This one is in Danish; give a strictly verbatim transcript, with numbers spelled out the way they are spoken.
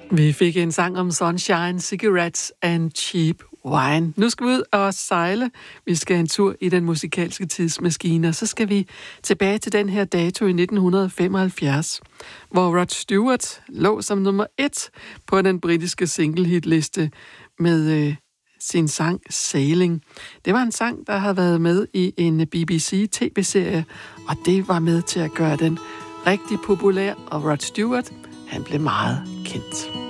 Vi fik en sang om sunshine, cigarettes and cheap wine. Nu skal vi ud og sejle. Vi skal en tur i den musikalske tidsmaskine, og så skal vi tilbage til den her dato i nitten femoghalvfjerds, hvor Rod Stewart lå som nummer et på den britiske singlehitliste med øh, sin sang Sailing. Det var en sang, der havde været med i en B B C tv-serie, og det var med til at gøre den rigtig populær, og Rod Stewart, han blev meget kendt.